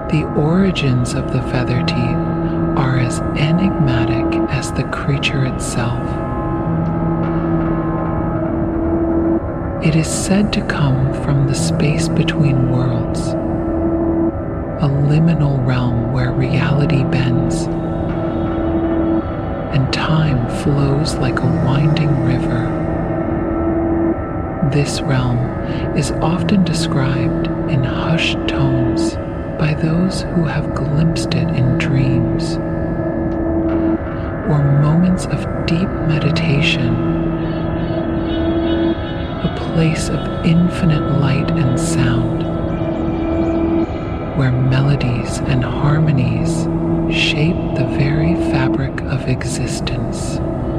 The origins of the feather teeth are as enigmatic as the creature itself. It is said to come from the space between worlds, a liminal realm where reality bends and time flows like a winding river. This realm is often described in hushed tones by those who have glimpsed it in dreams or moments of deep meditation, a place of infinite light and sound, where melodies and harmonies shape the very fabric of existence.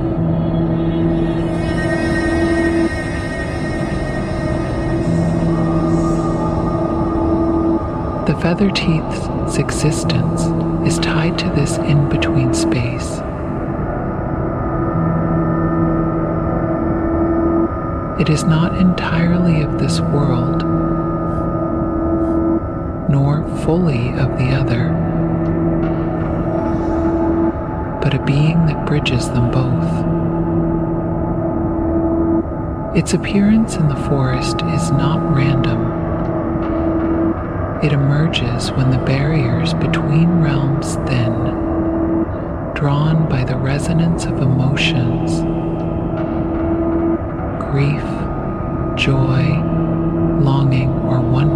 The feather teeth's existence is tied to this in-between space. It is not entirely of this world, nor fully of the other, but a being that bridges them both. Its appearance in the forest is not random. It emerges when the barriers between realms thin, drawn by the resonance of emotions, grief, joy, longing, or wonder.